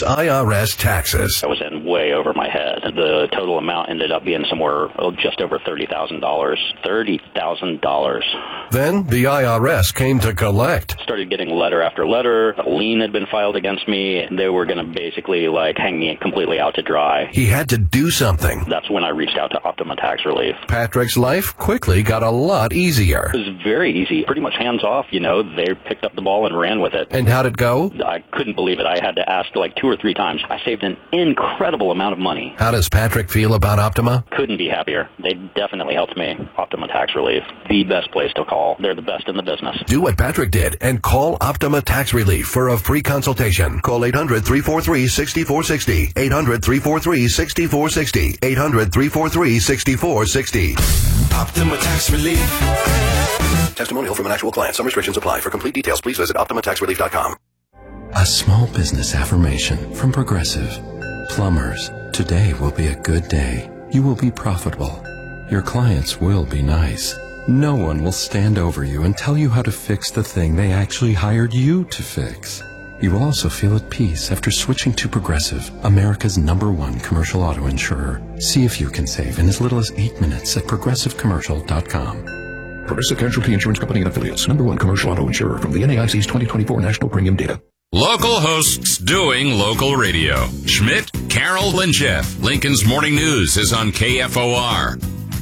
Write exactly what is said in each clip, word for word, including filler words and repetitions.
It's I R S taxes. I was in way over my head. The total amount ended up being somewhere oh, just over thirty thousand dollars. thirty thousand dollars. Then the I R S came to collect. Started getting letter after letter. A lien had been filed against me. They were going to basically like hang me completely out to dry. He had to do something. That's when I reached out to Optima Tax Relief. Patrick's life quickly got a lot easier. It was very easy. Pretty much hands off, you know. They picked up the ball and ran with it. And how'd it go? I couldn't believe it. I had to ask like two or three times. I saved an incredible amount of money. How does Patrick feel about Optima? Couldn't be happier. They definitely helped me. Optima Tax Relief, the best place to call. They're the best in the business. Do what Patrick did and call Optima Tax Relief for a free consultation. Call eight hundred, three four three, six four six zero. eight hundred, three four three, six four six zero. eight hundred, three four three, six four six zero. Optima Tax Relief. Testimonial from an actual client. Some restrictions apply. For complete details, please visit optima tax relief dot com. A small business affirmation from Progressive. Plumbers, today will be a good day. You will be profitable. Your clients will be nice. No one will stand over you and tell you how to fix the thing they actually hired you to fix. You will also feel at peace after switching to Progressive, America's number one commercial auto insurer. See if you can save in as little as eight minutes at progressive commercial dot com. Progressive Casualty Insurance Company and Affiliates, number one commercial auto insurer from the N A I C's twenty twenty-four National Premium Data. Local hosts doing local radio. Schmidt, Carroll, and Jeff. Lincoln's Morning News is on K F O R.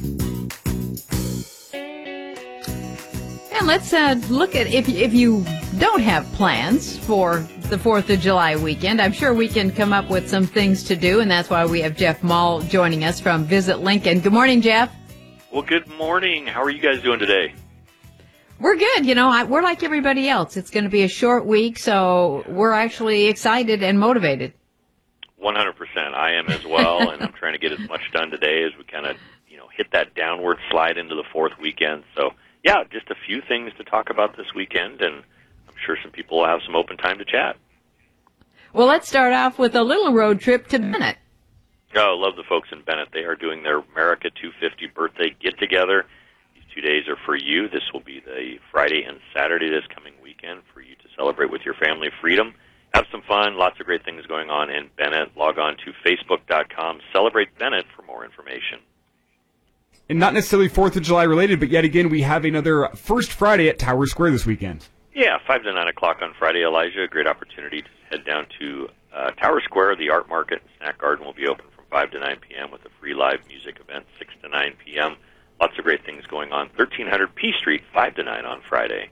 And let's uh, look at if if you don't have plans for the fourth of July weekend. I'm sure we can come up with some things to do, and that's why we have Jeff Mull joining us from Visit Lincoln. Good morning, Jeff. Well, good morning. How are you guys doing today? We're good. You know, I, we're like everybody else. It's going to be a short week, so we're actually excited and motivated. one hundred percent. I am as well, and I'm trying to get as much done today as we kind of, you know, hit that downward slide into the fourth weekend. So, yeah, just a few things to talk about this weekend, and I'm sure some people will have some open time to chat. Well, let's start off with a little road trip to Bennett. Oh, love the folks in Bennett. They are doing their America two fifty birthday get-together. These two days are for you. This will be the Friday and Saturday this coming weekend for you to celebrate with your family freedom. Have some fun. Lots of great things going on in Bennett. Log on to facebook dot com. Celebrate Bennett for more information. And not necessarily fourth of July related, but yet again, we have another First Friday at Tower Square this weekend. Yeah, five to nine o'clock on Friday, Elijah. A great opportunity to head down to uh, Tower Square. The Art Market and Snack Garden will be open from five to nine p.m. with a free live music event, six to nine p.m. Lots of great things going on. thirteen hundred P Street, five to nine on Friday.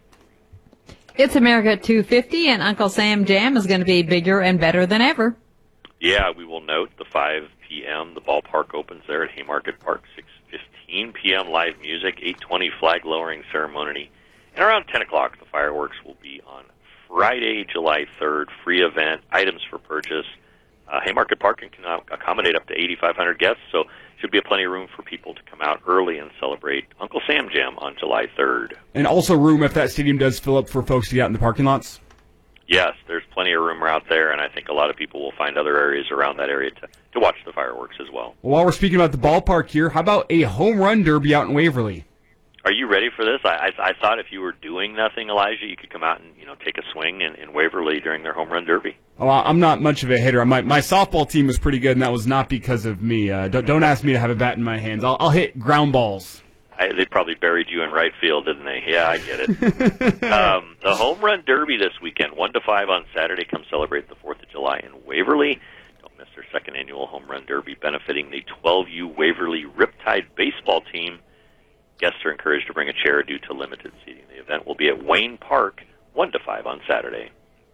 It's America two fifty, and Uncle Sam Jam is going to be bigger and better than ever. Yeah, we will note the five p.m. The ballpark opens there at Haymarket Park, six fifteen p.m. live music, eight twenty flag lowering ceremony. And around ten o'clock, the fireworks will be on Friday, July third, free event, items for purchase. Uh, Haymarket Park can accommodate up to eighty-five hundred guests, so should be a plenty of room for people to come out early and celebrate Uncle Sam Jam on July third. And also room if that stadium does fill up for folks to get out in the parking lots? Yes, there's plenty of room out there, and I think a lot of people will find other areas around that area to, to watch the fireworks as well. Well, while we're speaking about the ballpark here, how about a home run derby out in Waverly? Are you ready for this? I, I, I thought if you were doing nothing, Elijah, you could come out and you know take a swing in, in Waverly during their home run derby. Oh, I'm not much of a hitter. My my softball team was pretty good, and that was not because of me. Uh, don't, don't ask me to have a bat in my hands. I'll, I'll hit ground balls. I, they probably buried you in right field, didn't they? Yeah, I get it. um, the home run derby this weekend, one to five on Saturday. Come celebrate the fourth of July in Waverly. Don't miss their second annual home run derby benefiting the twelve U Waverly Riptide baseball team. Guests are encouraged to bring a chair due to limited seating. The event will be at Wayne Park, one to five on Saturday.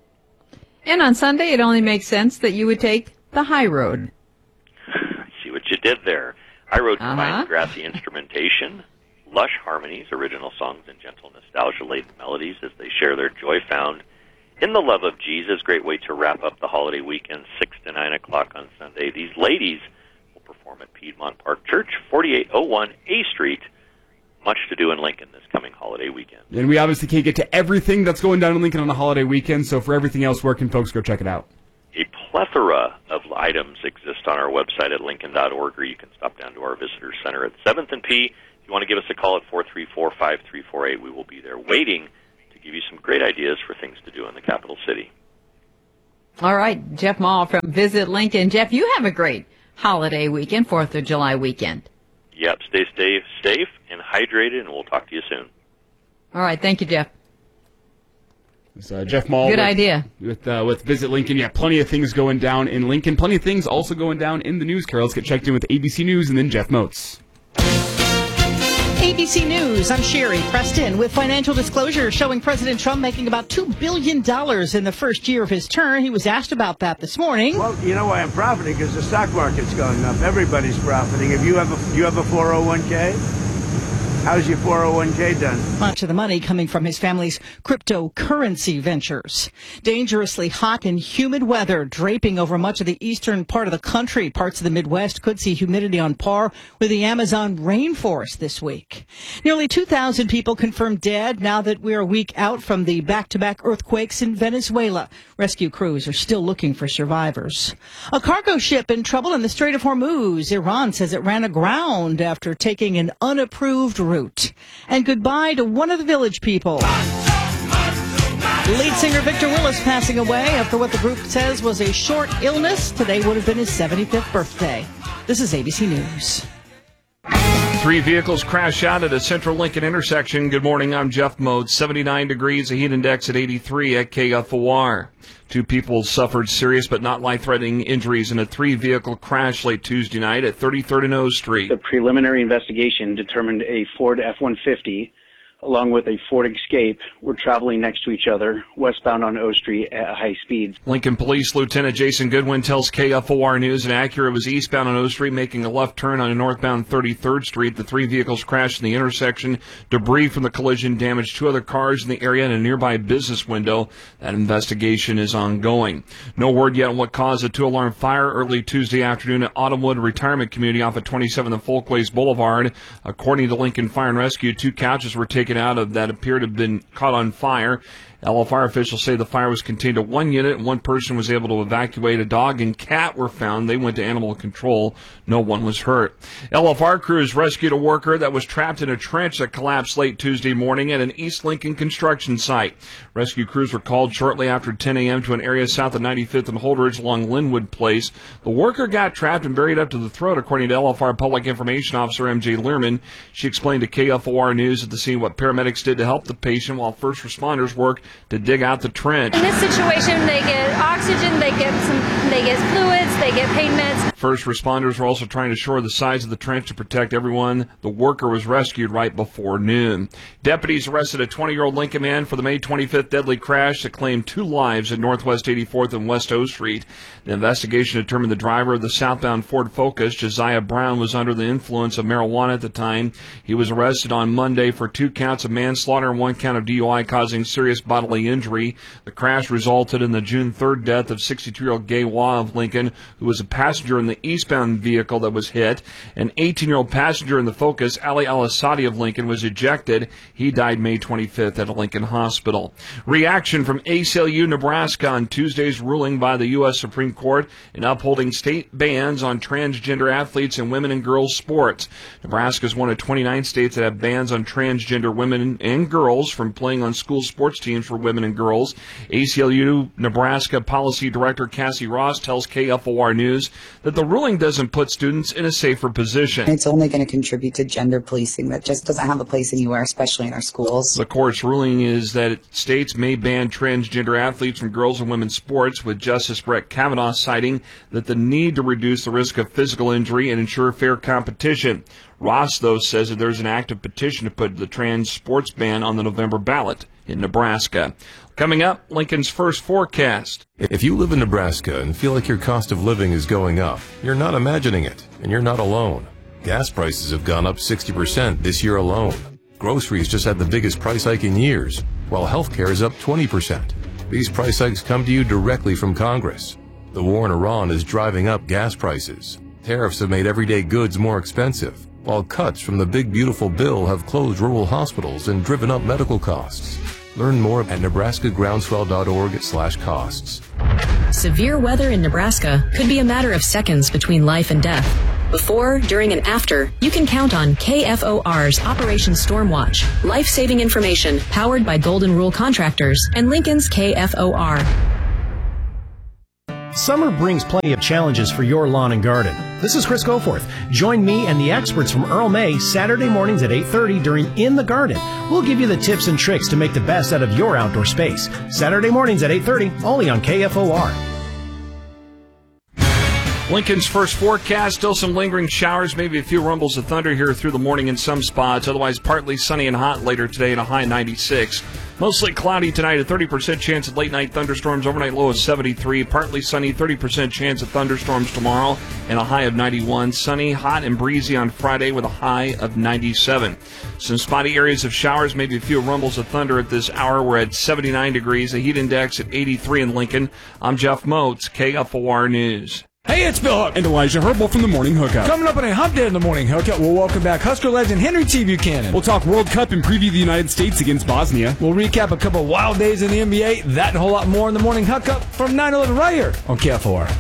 And on Sunday, it only makes sense that you would take the high road. See what you did there. High road Uh-huh. combines grassy instrumentation, lush harmonies, original songs, and gentle nostalgia-laden melodies as they share their joy found in the love of Jesus. Great way to wrap up the holiday weekend, six to nine o'clock on Sunday. These ladies will perform at Piedmont Park Church, forty-eight oh one A Street. Much to do in Lincoln this coming holiday weekend. And we obviously can't get to everything that's going down in Lincoln on the holiday weekend, so for everything else, where can folks go check it out? A plethora of items exist on our website at lincoln dot org, or you can stop down to our visitor center at seventh and P. If you want to give us a call at four three four, five three four eight, we will be there waiting to give you some great ideas for things to do in the capital city. All right, Jeff Mall from Visit Lincoln. Jeff, you have a great holiday weekend, fourth of July weekend. Yep, stay safe, safe and hydrated, and we'll talk to you soon. All right, thank you, Jeff. It's, uh, Jeff Mall. Good with, idea. With uh, with Visit Lincoln. Yeah, plenty of things going down in Lincoln. Plenty of things also going down in the news, Carol. Let's get checked in with A B C News and then Jeff Moats. A B C News, I'm Sherry Preston with financial disclosure showing President Trump making about two billion dollars in the first year of his term. He was asked about that this morning. Well, you know why I'm profiting? Because the stock market's going up. Everybody's profiting. If you have a, you have a four oh one k? How's your four oh one k done? Much of the money coming from his family's cryptocurrency ventures. Dangerously hot and humid weather draping over much of the eastern part of the country. Parts of the Midwest could see humidity on par with the Amazon rainforest this week. Nearly two thousand people confirmed dead now that we're a week out from the back-to-back earthquakes in Venezuela. Rescue crews are still looking for survivors. A cargo ship in trouble in the Strait of Hormuz. Iran says it ran aground after taking an unapproved route. And goodbye to one of the Village People. Lead singer Victor Willis passing away after what the group says was a short illness. Today would have been his seventy-fifth birthday. This is A B C News. Three vehicles crash out at a central Lincoln intersection. Good morning, I'm Jeff Moats. seventy-nine degrees, a heat index at eighty-three at K F O R. Two people suffered serious but not life-threatening injuries in a three-vehicle crash late Tuesday night at thirty-third and O Street. The preliminary investigation determined a Ford F one fifty along with a Ford Escape were traveling next to each other westbound on O Street at high speeds. Lincoln Police Lieutenant Jason Goodwin tells K F O R News an Acura was eastbound on O Street making a left turn on a northbound thirty-third Street. The three vehicles crashed in the intersection. Debris from the collision damaged two other cars in the area and a nearby business window. That investigation is ongoing. No word yet on what caused the two-alarm fire early Tuesday afternoon at Autumnwood Retirement Community off of twenty-seventh and Folkways Boulevard. According to Lincoln Fire and Rescue, two couches were taken out of that appeared to have been caught on fire. L F R officials say the fire was contained to one unit and one person was able to evacuate. A dog and cat were found. They went to animal control. No one was hurt. L F R crews rescued a worker that was trapped in a trench that collapsed late Tuesday morning at an East Lincoln construction site. Rescue crews were called shortly after ten a.m. to an area south of ninety-fifth and Holdridge along Linwood Place. The worker got trapped and buried up to the throat, according to L F R Public Information Officer M J Learman. She explained to K F O R News at the scene what paramedics did to help the patient while first responders worked to dig out the trench. In this situation, they get oxygen, they get some, they get fluids, they get pain meds. First responders were also trying to shore the sides of the trench to protect everyone. The worker was rescued right before noon. Deputies arrested a twenty-year-old Lincoln man for the May twenty-fifth deadly crash that claimed two lives at Northwest eighty-fourth and West O Street. The investigation determined the driver of the southbound Ford Focus, Josiah Brown, was under the influence of marijuana at the time. He was arrested on Monday for two counts of manslaughter and one count of D U I causing serious bodily injury. The crash resulted in the June third death of sixty-two-year-old Gay Waugh of Lincoln, who was a passenger in the eastbound vehicle that was hit. An eighteen-year-old passenger in the Focus, Ali Al-Assadi of Lincoln, was ejected. He died May twenty-fifth at a Lincoln hospital. Reaction from A C L U Nebraska on Tuesday's ruling by the U S Supreme Court in upholding state bans on transgender athletes in women and girls sports. Nebraska is one of twenty-nine states that have bans on transgender women and girls from playing on school sports teams for women and girls. A C L U Nebraska Policy Director Cassie Ross tells K F O R News that the ruling doesn't put students in a safer position. It's only going to contribute to gender policing that just doesn't have a place anywhere, especially in our schools. The court's ruling is that states may ban transgender athletes from girls and women's sports, with Justice Brett Kavanaugh citing that the need to reduce the risk of physical injury and ensure fair competition. Ross, though, says that there's an active petition to put the trans sports ban on the November ballot in Nebraska. Coming up, Lincoln's first forecast. If you live in Nebraska and feel like your cost of living is going up, you're not imagining it, and you're not alone. Gas prices have gone up sixty percent this year alone. Groceries just had the biggest price hike in years, while healthcare is up twenty percent. These price hikes come to you directly from Congress. The war in Iran is driving up gas prices. Tariffs have made everyday goods more expensive, while cuts from the big beautiful bill have closed rural hospitals and driven up medical costs. Learn more at nebraska groundswell dot org slash costs. Severe weather in Nebraska could be a matter of seconds between life and death. Before, during, and after, you can count on K F O R's Operation Stormwatch, life-saving information powered by Golden Rule Contractors and Lincoln's K F O R. Summer brings plenty of challenges for your lawn and garden. This is Chris Goforth. Join me and the experts from Earl May Saturday mornings at eight thirty during In the Garden. We'll give you the tips and tricks to make the best out of your outdoor space. Saturday mornings at eight thirty, only on K F O R. Lincoln's first forecast, still some lingering showers, maybe a few rumbles of thunder here through the morning in some spots. Otherwise, partly sunny and hot later today and a high ninety-six. Mostly cloudy tonight, a thirty percent chance of late-night thunderstorms, overnight low of seventy-three. Partly sunny, thirty percent chance of thunderstorms tomorrow and a high of ninety-one. Sunny, hot, and breezy on Friday with a high of ninety-seven. Some spotty areas of showers, maybe a few rumbles of thunder at this hour. We're at seventy-nine degrees, a heat index at eighty-three in Lincoln. I'm Jeff Moats, K F O R News. Hey, it's Bill Hook and Elijah Herbal from the Morning Hookup. Coming up on a hump day in the Morning Hookup, we'll welcome back Husker legend Henry T. Buchanan. We'll talk World Cup and preview the United States against Bosnia. We'll recap a couple wild days in the N B A, that and a whole lot more in the Morning Hookup from nine eleven right here on K F O R.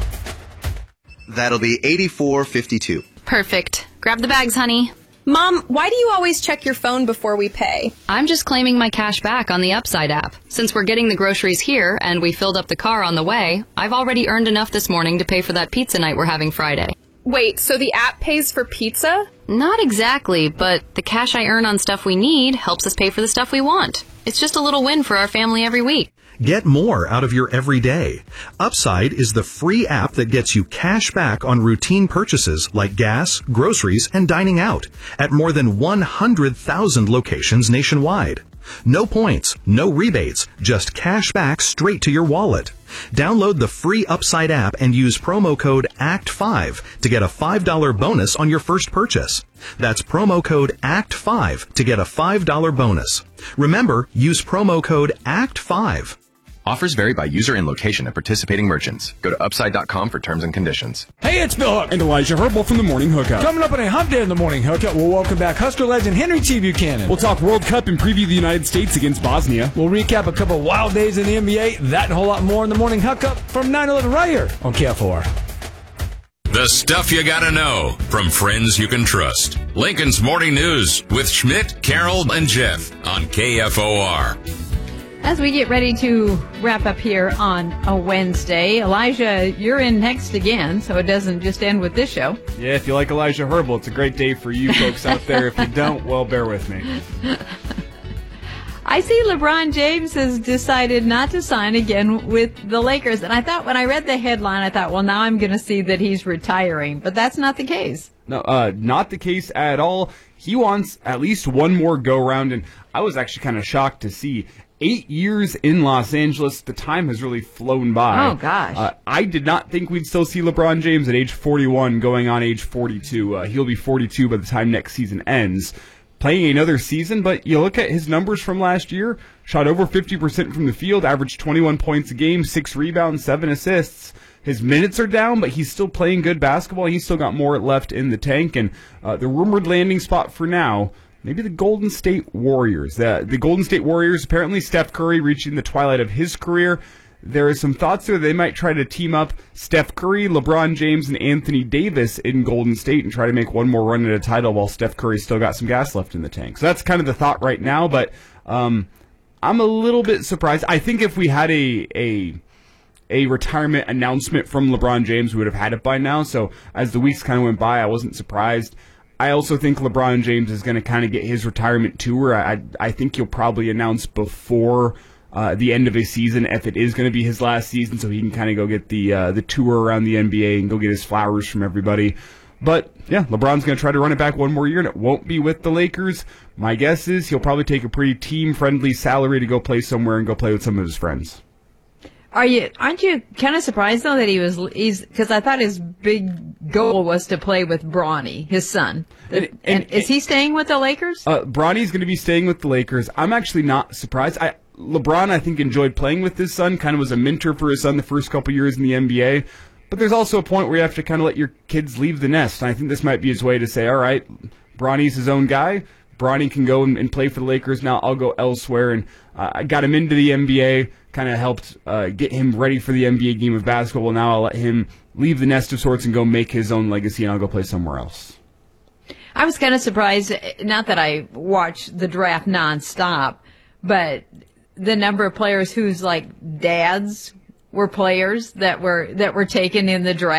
That'll be eighty-four fifty-two. Perfect. Grab the bags, honey. Mom, why do you always check your phone before we pay? I'm just claiming my cash back on the Upside app. Since we're getting the groceries here and we filled up the car on the way, I've already earned enough this morning to pay for that pizza night we're having Friday. Wait, so the app pays for pizza? Not exactly, but the cash I earn on stuff we need helps us pay for the stuff we want. It's just a little win for our family every week. Get more out of your everyday. Upside is the free app that gets you cash back on routine purchases like gas, groceries, and dining out at more than one hundred thousand locations nationwide. No points, no rebates, just cash back straight to your wallet. Download the free Upside app and use promo code A C T five to get a five dollars bonus on your first purchase. That's promo code A C T five to get a five dollars bonus. Remember, use promo code A C T five. Offers vary by user and location at participating merchants. Go to upside dot com for terms and conditions. Hey, it's Bill Hook and Elijah Herbal from the Morning Hookup. Coming up on a hump day in the Morning Hookup, we'll welcome back Husker legend Henry T. Buchanan. We'll talk World Cup and preview the United States against Bosnia. We'll recap a couple wild days in the N B A, that and a whole lot more in the Morning Hookup from nine eleven right here on K F O R. The stuff you gotta know from friends you can trust. Lincoln's Morning News with Schmidt, Carol, and Jeff on K F O R. As we get ready to wrap up here on a Wednesday, Elijah, you're in next again, so it doesn't just end with this show. Yeah, if you like Elijah Herbal, it's a great day for you folks out there. If you don't, well, bear with me. I see LeBron James has decided not to sign again with the Lakers. And I thought when I read the headline, I thought, well, now I'm going to see that he's retiring. But that's not the case. No, uh, not the case at all. He wants at least one more go-round. And I was actually kind of shocked to see eight years in Los Angeles. The time has really flown by. Oh, gosh. Uh, I did not think we'd still see LeBron James at age forty-one going on age forty-two. Uh, he'll be forty-two by the time next season ends. Playing another season, but you look at his numbers from last year, shot over fifty percent from the field, averaged twenty-one points a game, six rebounds, seven assists. His minutes are down, but he's still playing good basketball. He's still got more left in the tank, and uh, the rumored landing spot for now, maybe the Golden State Warriors. The, the Golden State Warriors, apparently Steph Curry reaching the twilight of his career. There are some thoughts there they might try to team up Steph Curry, LeBron James, and Anthony Davis in Golden State and try to make one more run at a title while Steph Curry's still got some gas left in the tank. So that's kind of the thought right now, but um, I'm a little bit surprised. I think if we had a a a retirement announcement from LeBron James, we would have had it by now. So as the weeks kind of went by, I wasn't surprised. I also think LeBron James is going to kind of get his retirement tour. I I think he'll probably announce before Uh, the end of his season, if it is going to be his last season, so he can kind of go get the uh, the tour around the N B A and go get his flowers from everybody. But, yeah, LeBron's going to try to run it back one more year, and it won't be with the Lakers. My guess is he'll probably take a pretty team-friendly salary to go play somewhere and go play with some of his friends. Are you? Aren't you kind of surprised, though, that he was, he's, because I thought his big goal was to play with Bronny, his son. And, and, and is he staying with the Lakers? Uh, Bronny's going to be staying with the Lakers. I'm actually not surprised. I LeBron, I think, enjoyed playing with his son, kind of was a mentor for his son the first couple years in the N B A. But there's also a point where you have to kind of let your kids leave the nest. And I think this might be his way to say, all right, Bronny's his own guy. Bronny can go and, and play for the Lakers. Now I'll go elsewhere. And uh, I got him into the N B A, kind of helped uh, get him ready for the N B A game of basketball. Now I'll let him leave the nest of sorts and go make his own legacy, and I'll go play somewhere else. I was kind of surprised, not that I watch the draft nonstop, but the number of players whose like dads were players that were that were taken in the draft.